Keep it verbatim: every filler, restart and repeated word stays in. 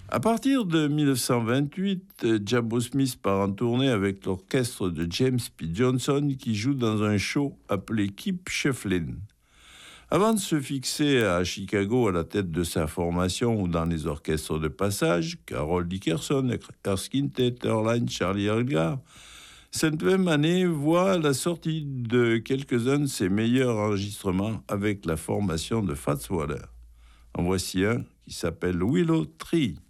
À partir de mille neuf cent vingt-huit, Jabbo Smith part en tournée avec l'orchestre de James P. Johnson qui joue dans un show appelé Keep Shufflin'. Avant de se fixer à Chicago à la tête de sa formation ou dans les orchestres de passage, Carol Dickerson, Erskine Tetterline, Charlie Elgar, cette même année voit la sortie de quelques-uns de ses meilleurs enregistrements avec la formation de Fats Waller. En voici un qui s'appelle Willow Tree.